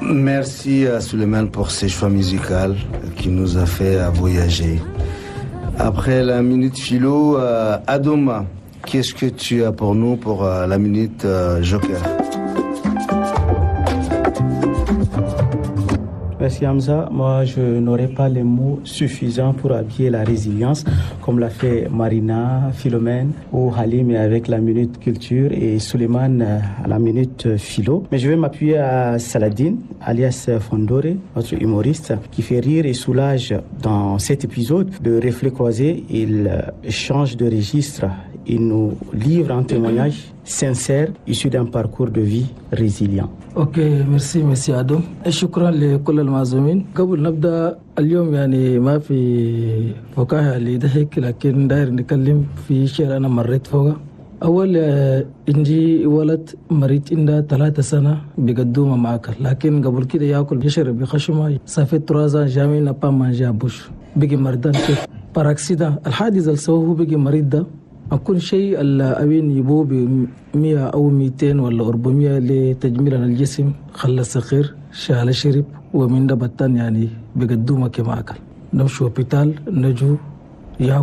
Merci à Suleiman pour ses choix musicaux qui nous a fait voyager. Après la minute philo, Adoma, qu'est-ce que tu as pour nous pour la minute Joker? Merci Hamza. Moi, je n'aurai pas les mots suffisants pour habiller la résilience, comme l'a fait Marina, Philomène ou Halim avec la minute culture et Suleiman à la minute philo. Mais je vais m'appuyer à Saladin, alias Fondore, notre humoriste, qui fait rire et soulage dans cet épisode de Reflets croisés. Il change de registre. Il nous livre un témoignage sincère issu d'un parcours de vie résilient. اوكي ميرسي ادم شكرا لكل المعزومين. قبل نبدا اليوم يعني ما في فكاهه لضحك، لكن داير نتكلم في شيء انا مريت فوقه. اول عندي ولد مريض عنده 3 سنة بقدومه ماكل، لكن قبل كده ياكل يشرب بخشمه. سافيت 3 ans jamais n'a pas mangé à bouche. بقي مردان كيف باراكسيدا. الحادث اللي سووه هو بقي مريض ده أكون شيء الأوين يبوه ب100 أو 200 ولا 400 لتجميل الجسم، خلى صغير شال شرب ومن ده بطن يعني بقدومه كما أكل. نمشي هوبيتال نجو